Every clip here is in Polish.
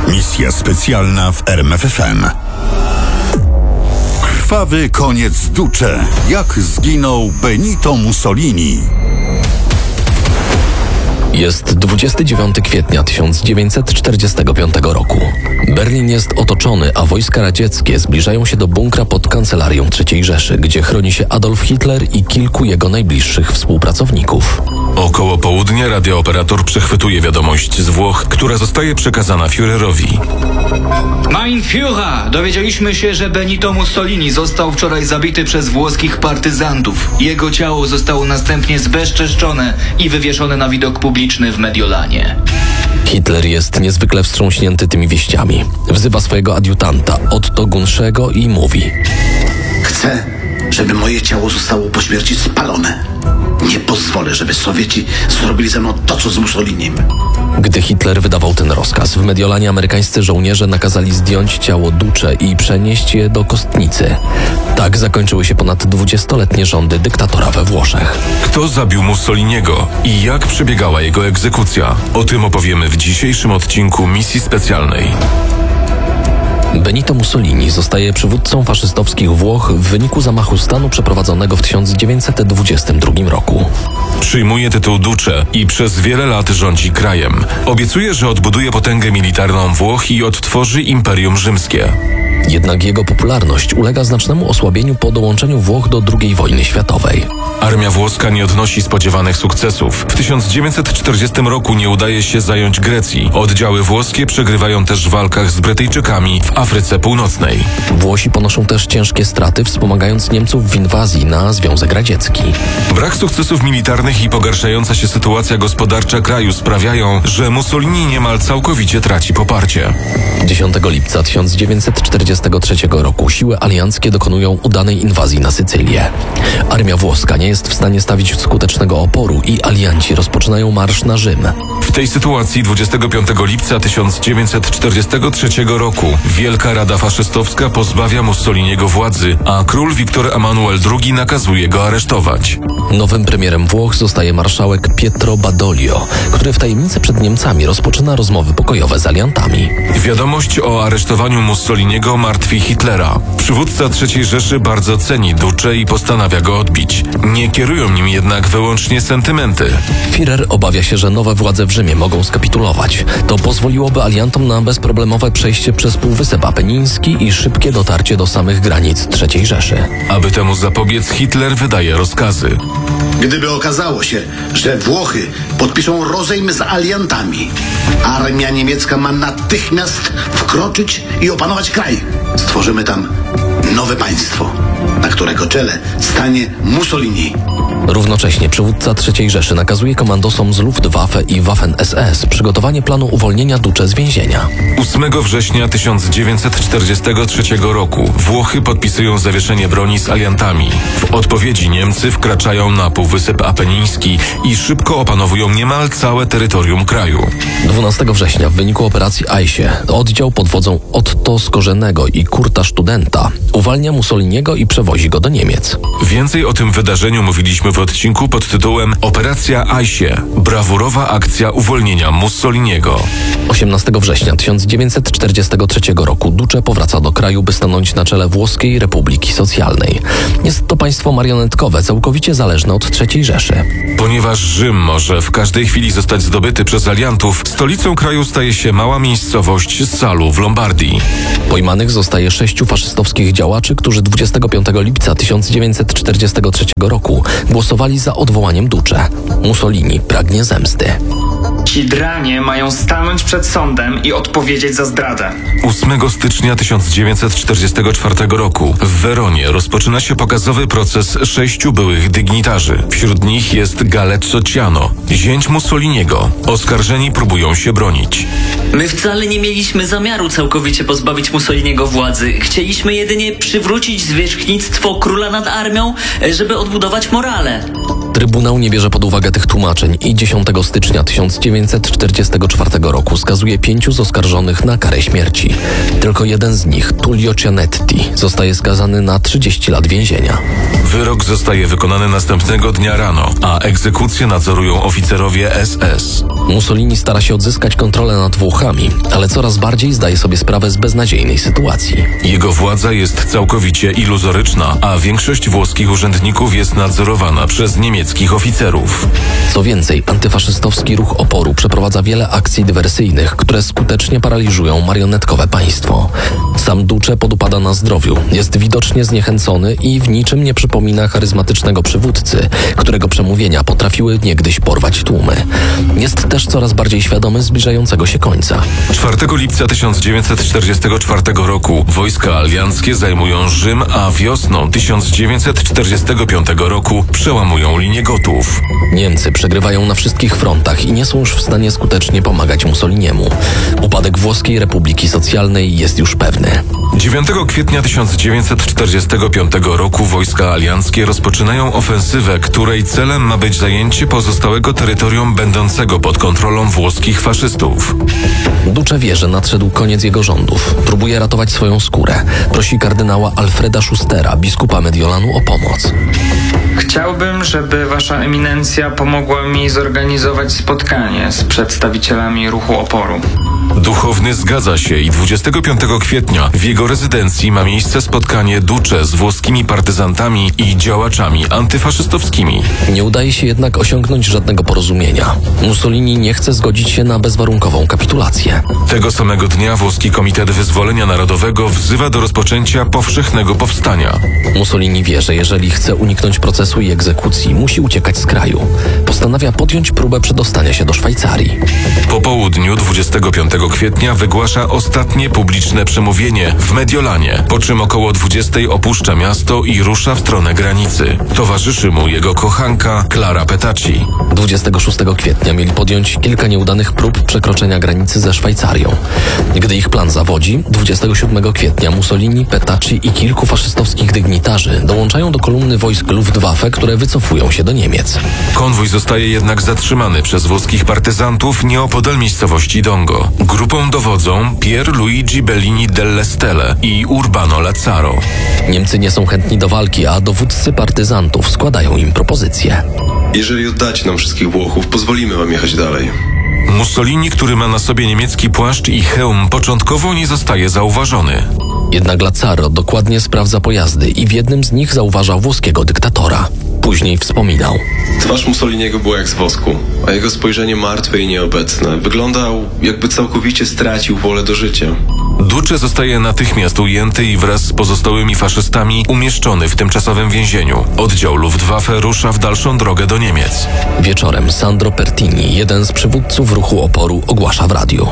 Misja specjalna w RMFFM. Krwawy koniec Duce. Jak zginął Benito Mussolini? Jest 29 kwietnia 1945 roku. Berlin jest otoczony, a wojska radzieckie zbliżają się do bunkra pod kancelarią III Rzeszy, gdzie chroni się Adolf Hitler i kilku jego najbliższych współpracowników. Około południa radiooperator przechwytuje wiadomość z Włoch, która zostaje przekazana Führerowi. Mein Führer! Dowiedzieliśmy się, że Benito Mussolini został wczoraj zabity przez włoskich partyzantów. Jego ciało zostało następnie zbezczeszczone i wywieszone na widok publiczny w Mediolanie. Hitler jest niezwykle wstrząśnięty tymi wieściami. Wzywa swojego adiutanta, Otto Gunszego, i mówi: Chcę, żeby moje ciało zostało po śmierci spalone. Nie pozwolę, żeby Sowieci zrobili ze mną to, co z Mussolinim. Gdy Hitler wydawał ten rozkaz, w Mediolanie amerykańscy żołnierze nakazali zdjąć ciało Duce i przenieść je do Kostnicy. Tak zakończyły się ponad 20-letnie rządy dyktatora we Włoszech. Kto zabił Mussoliniego i jak przebiegała jego egzekucja? O tym opowiemy w dzisiejszym odcinku Misji Specjalnej. Benito Mussolini zostaje przywódcą faszystowskich Włoch w wyniku zamachu stanu przeprowadzonego w 1922 roku. Przyjmuje tytuł Duce i przez wiele lat rządzi krajem. Obiecuje, że odbuduje potęgę militarną Włoch i odtworzy Imperium Rzymskie. Jednak jego popularność ulega znacznemu osłabieniu po dołączeniu Włoch do II wojny światowej. Armia włoska nie odnosi spodziewanych sukcesów. W 1940 roku nie udaje się zająć Grecji. Oddziały włoskie przegrywają też w walkach z Brytyjczykami w Afryce Północnej. Włosi ponoszą też ciężkie straty, wspomagając Niemców w inwazji na Związek Radziecki. Brak sukcesów militarnych i pogarszająca się sytuacja gospodarcza kraju sprawiają, że Mussolini niemal całkowicie traci poparcie. 10 lipca 1943 roku siły alianckie dokonują udanej inwazji na Sycylię. Armia włoska nie jest w stanie stawić skutecznego oporu i alianci rozpoczynają marsz na Rzym. W tej sytuacji 25 lipca 1943 roku Wielka Rada Faszystowska pozbawia Mussoliniego władzy, a król Viktor Emanuel II nakazuje go aresztować. Nowym premierem Włoch zostaje marszałek Pietro Badoglio, który w tajemnicy przed Niemcami rozpoczyna rozmowy pokojowe z aliantami. Wiadomość o aresztowaniu Mussoliniego martwi Hitlera. Przywódca III Rzeszy bardzo ceni Duce i postanawia go odbić. Nie kierują nim jednak wyłącznie sentymenty. Führer obawia się, że nowe władze w Rzymie mogą skapitulować. To pozwoliłoby aliantom na bezproblemowe przejście przez Półwysep Apeniński i szybkie dotarcie do samych granic III Rzeszy. Aby temu zapobiec, Hitler wydaje rozkazy. Gdyby okazało się, że Włochy podpiszą rozejm z aliantami, armia niemiecka ma natychmiast wkroczyć i opanować kraj. Stworzymy tam nowe państwo, na którego czele stanie Mussolini. Równocześnie przywódca III Rzeszy nakazuje komandosom z Luftwaffe i Waffen-SS przygotowanie planu uwolnienia Duce z więzienia. 8 września 1943 roku Włochy podpisują zawieszenie broni z aliantami. W odpowiedzi Niemcy wkraczają na Półwysep Apeniński i szybko opanowują niemal całe terytorium kraju. 12 września w wyniku operacji Eiche oddział pod wodzą Otto Skorzenego i Kurta Studenta uwalnia Mussoliniego i przewozi go do Niemiec. Więcej o tym wydarzeniu mówiliśmy w odcinku pod tytułem Operacja Eiche – brawurowa akcja uwolnienia Mussoliniego. 18 września 1943 roku Duce powraca do kraju, by stanąć na czele Włoskiej Republiki Socjalnej. Jest to państwo marionetkowe, całkowicie zależne od III Rzeszy. Ponieważ Rzym może w każdej chwili zostać zdobyty przez aliantów, stolicą kraju staje się mała miejscowość Salu w Lombardii. Pojmanych zostaje 6 faszystowskich działaczy, którzy 25 lipca 1943 roku głosowali za odwołaniem Duce. Mussolini pragnie zemsty. Ci dranie mają stanąć przed sądem i odpowiedzieć za zdradę. 8 stycznia 1944 roku w Weronie rozpoczyna się pokazowy proces 6 byłych dygnitarzy. Wśród nich jest Galetzo Ciano, zięć Mussoliniego. Oskarżeni próbują się bronić. My wcale nie mieliśmy zamiaru całkowicie pozbawić Mussoliniego władzy. Chcieliśmy jedynie przywrócić zwierzchnictwo króla nad armią, żeby odbudować morale. Trybunał nie bierze pod uwagę tych tłumaczeń i 10 stycznia 1944 roku skazuje 5 z oskarżonych na karę śmierci. Tylko jeden z nich, Tullio Cianetti, zostaje skazany na 30 lat więzienia. Wyrok zostaje wykonany następnego dnia rano, a egzekucję nadzorują oficerowie SS. Mussolini stara się odzyskać kontrolę nad Włochami, ale coraz bardziej zdaje sobie sprawę z beznadziejnej sytuacji. Jego władza jest całkowicie iluzoryczna, a większość włoskich urzędników jest nadzorowana przez niemieckich oficerów. Co więcej, antyfaszystowski ruch oporu przeprowadza wiele akcji dywersyjnych, które skutecznie paraliżują marionetkowe państwo. Sam Duce podupada na zdrowiu, jest widocznie zniechęcony i w niczym nie przypomina charyzmatycznego przywódcy, którego przemówienia potrafiły niegdyś porwać tłumy. Jest też coraz bardziej świadomy zbliżającego się końca. 4 lipca 1944 roku wojska alianckie zajmują Rzym, a wiosną 1945 roku przełamują linię Gotów. Niemcy przegrywają na wszystkich frontach i nie są już w stanie skutecznie pomagać Mussoliniemu. Upadek Włoskiej Republiki Socjalnej jest już pewny. 9 kwietnia 1945 roku wojska alianckie rozpoczynają ofensywę, której celem ma być zajęcie pozostałego terytorium będącego pod kontrolą włoskich faszystów. Duce wie, że nadszedł koniec jego rządów. Próbuje ratować swoją skórę. Prosi kardynała Alfreda Schustera, biskupa Mediolanu, o pomoc. Chciałbym, żeby wasza eminencja pomogła mi zorganizować spotkanie z przedstawicielami ruchu oporu. Duchowny zgadza się i 25 kwietnia w jego rezydencji ma miejsce spotkanie Duce z włoskimi partyzantami i działaczami antyfaszystowskimi. Nie udaje się jednak osiągnąć żadnego porozumienia. Mussolini nie chce zgodzić się na bezwarunkową kapitulację. Tego samego dnia włoski Komitet Wyzwolenia Narodowego wzywa do rozpoczęcia powszechnego powstania. Mussolini wie, że jeżeli chce uniknąć procesu i egzekucji, musi uciekać z kraju. Postanawia podjąć próbę przedostania się do Szwajcarii. Po południu 25 kwietnia wygłasza ostatnie publiczne przemówienie w Mediolanie, po czym około 20 opuszcza miasto i rusza w stronę granicy. Towarzyszy mu jego kochanka Clara Petacci. 26 kwietnia mieli podjąć kilka nieudanych prób przekroczenia granicy ze Szwajcarią. Gdy ich plan zawodzi, 27 kwietnia Mussolini, Petacci i kilku faszystowskich dygnitarzy dołączają do kolumny wojsk Luftwaffe, które wycofują się do Niemiec. Konwój zostaje jednak zatrzymany przez włoskich partyzantów nieopodal miejscowości Dongo. Grupą dowodzą Pier Luigi Bellini delle Stelle i Urbano Lazzaro. Niemcy nie są chętni do walki, a dowódcy partyzantów składają im propozycje. Jeżeli oddacie nam wszystkich Włochów, pozwolimy wam jechać dalej. Mussolini, który ma na sobie niemiecki płaszcz i hełm, początkowo nie zostaje zauważony. Jednak Lazzaro dokładnie sprawdza pojazdy i w jednym z nich zauważa włoskiego dyktatora. Później wspominał. Twarz Mussoliniego była jak z wosku, a jego spojrzenie martwe i nieobecne. Wyglądał, jakby całkowicie stracił wolę do życia. Duce zostaje natychmiast ujęty i wraz z pozostałymi faszystami umieszczony w tymczasowym więzieniu. Oddział Luftwaffe rusza w dalszą drogę do Niemiec. Wieczorem Sandro Pertini, jeden z przywódców ruchu oporu, ogłasza w radiu.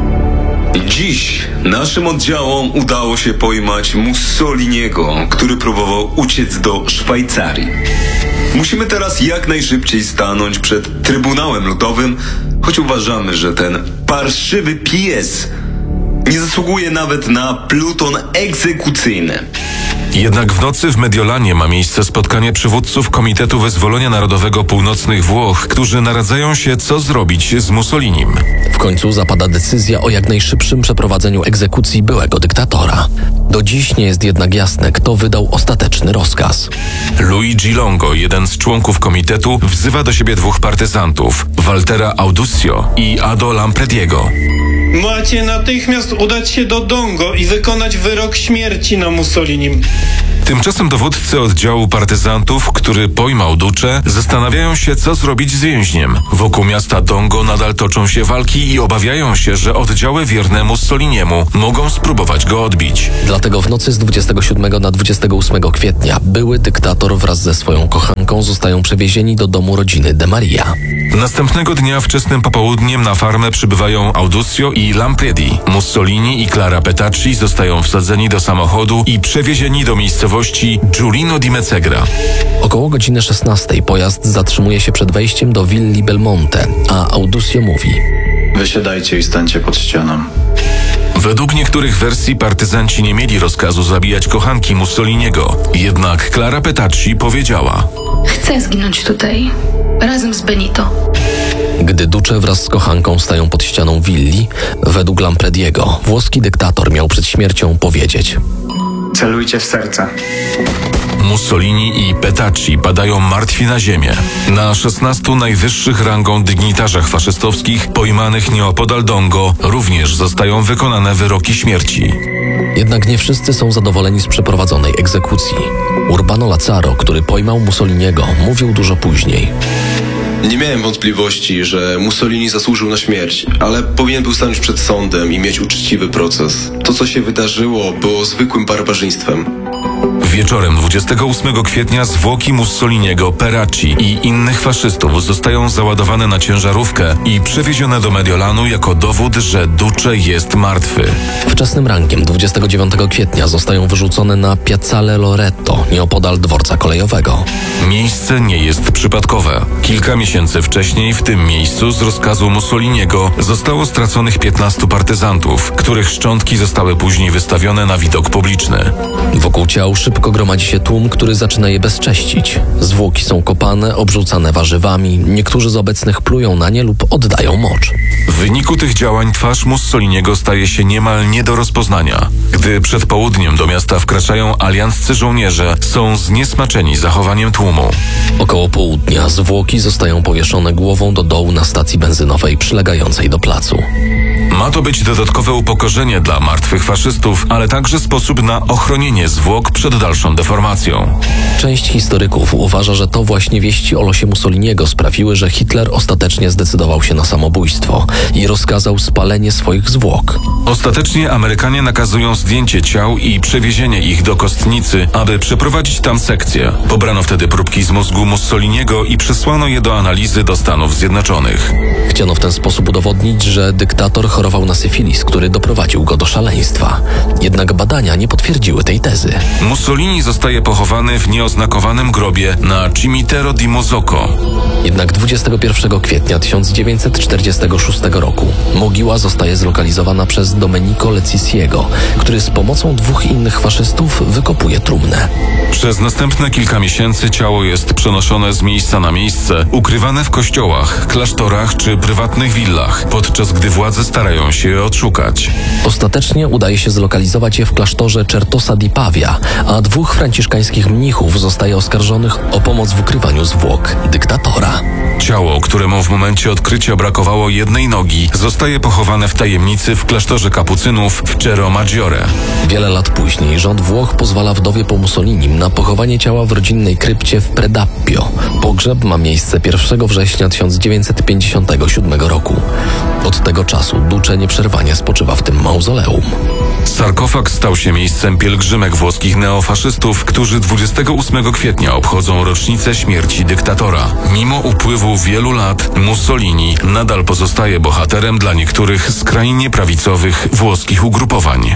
Dziś naszym oddziałom udało się pojmać Mussoliniego, który próbował uciec do Szwajcarii. Musimy teraz jak najszybciej stanąć przed Trybunałem Ludowym, choć uważamy, że ten parszywy pies nie zasługuje nawet na pluton egzekucyjny. Jednak w nocy w Mediolanie ma miejsce spotkanie przywódców Komitetu Wyzwolenia Narodowego Północnych Włoch, którzy naradzają się, co zrobić z Mussolinim. W końcu zapada decyzja o jak najszybszym przeprowadzeniu egzekucji byłego dyktatora. Do dziś nie jest jednak jasne, kto wydał ostateczny rozkaz. Luigi Longo, jeden z członków komitetu, wzywa do siebie dwóch partyzantów, Waltera Audusio i Ado Lamprediego. Macie natychmiast udać się do Dongo i wykonać wyrok śmierci na Mussolinim. Tymczasem dowódcy oddziału partyzantów, który pojmał Duce, zastanawiają się, co zrobić z więźniem. Wokół miasta Dongo nadal toczą się walki i obawiają się, że oddziały wierne Mussoliniemu mogą spróbować go odbić. Dlatego w nocy z 27 na 28 kwietnia były dyktator wraz ze swoją kochanką zostają przewiezieni do domu rodziny De Maria. Następnego dnia wczesnym popołudniem na farmę przybywają Audusio i Lampredi. Mussolini i Clara Petacci zostają wsadzeni do samochodu i przewiezieni do miejscowości Giulino di Mezzegra. Około godziny 16 pojazd zatrzymuje się przed wejściem do willi Belmonte, a Audusio mówi: Wysiadajcie i stańcie pod ścianą. Według niektórych wersji partyzanci nie mieli rozkazu zabijać kochanki Mussoliniego. Jednak Clara Petacci powiedziała: Chcę zginąć tutaj, razem z Benito. Gdy Duce wraz z kochanką stają pod ścianą willi, według Lamprediego włoski dyktator miał przed śmiercią powiedzieć: Celujcie w serce. Mussolini i Petacci padają martwi na ziemię. Na 16 najwyższych rangą dygnitarzach faszystowskich pojmanych nieopodal Dongo również zostają wykonane wyroki śmierci. Jednak nie wszyscy są zadowoleni z przeprowadzonej egzekucji. Urbano Lazzaro, który pojmał Mussoliniego, mówił dużo później. Nie miałem wątpliwości, że Mussolini zasłużył na śmierć, ale powinien był stanąć przed sądem i mieć uczciwy proces. To, co się wydarzyło, było zwykłym barbarzyństwem. Wieczorem 28 kwietnia zwłoki Mussoliniego, Petacci i innych faszystów zostają załadowane na ciężarówkę i przewiezione do Mediolanu jako dowód, że Duce jest martwy. Wczesnym rankiem 29 kwietnia zostają wyrzucone na Piazzale Loreto, nieopodal dworca kolejowego. Miejsce nie jest przypadkowe. Kilka miesięcy wcześniej w tym miejscu z rozkazu Mussoliniego zostało straconych 15 partyzantów, których szczątki zostały później wystawione na widok publiczny. Wokół ciał szybko gromadzi się tłum, który zaczyna je bezcześcić. Zwłoki są kopane, obrzucane warzywami, niektórzy z obecnych plują na nie lub oddają mocz. W wyniku tych działań twarz Mussoliniego staje się niemal nie do rozpoznania. Gdy przed południem do miasta wkraczają alianccy żołnierze, są zniesmaczeni zachowaniem tłumu. Około południa zwłoki zostają powieszone głową do dołu na stacji benzynowej przylegającej do placu. Ma to być dodatkowe upokorzenie dla martwych faszystów, ale także sposób na ochronienie zwłok przed dalszą deformacją. Część historyków uważa, że to właśnie wieści o losie Mussoliniego sprawiły, że Hitler ostatecznie zdecydował się na samobójstwo i rozkazał spalenie swoich zwłok. Ostatecznie Amerykanie nakazują zdjęcie ciał i przewiezienie ich do kostnicy, aby przeprowadzić tam sekcję. Pobrano wtedy próbki z mózgu Mussoliniego i przesłano je do analizy do Stanów Zjednoczonych. Chciano w ten sposób udowodnić, że dyktator chorował na syfilis, który doprowadził go do szaleństwa. Jednak badania nie potwierdziły tej tezy. Mussolini zostaje pochowany w nieoznakowanym grobie na Cimitero di Mozzocco. Jednak 21 kwietnia 1946 roku mogiła zostaje zlokalizowana przez Domenico Lecisiego, który z pomocą dwóch innych faszystów wykopuje trumnę. Przez następne kilka miesięcy ciało jest przenoszone z miejsca na miejsce, ukrywane w kościołach, klasztorach czy prywatnych willach, podczas gdy władze starają się je odszukać. Ostatecznie udaje się zlokalizować je w klasztorze Certosa di Pavia, a dwóch franciszkańskich mnichów zostaje oskarżonych o pomoc w ukrywaniu zwłok dyktatora. Ciało, któremu w momencie odkrycia brakowało jednej nogi, zostaje pochowane w tajemnicy w klasztorze kapucynów w Cerro Maggiore. Wiele lat później rząd Włoch pozwala wdowie po Mussolinim na pochowanie ciała w rodzinnej krypcie w Predappio. Pogrzeb ma miejsce 1 września 1957 roku. Od tego czasu Duce nieprzerwanie spoczywa w tym mauzoleum. Sarkofag stał się miejscem pielgrzymek włoskich neofaszystów, którzy 28 kwietnia obchodzą rocznicę śmierci dyktatora. Mimo upływu wielu lat Mussolini nadal pozostaje bohaterem dla niektórych skrajnie prawicowych włoskich ugrupowań.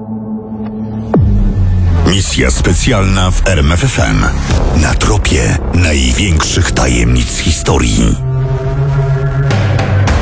Misja specjalna w RMFFM. Na tropie największych tajemnic historii.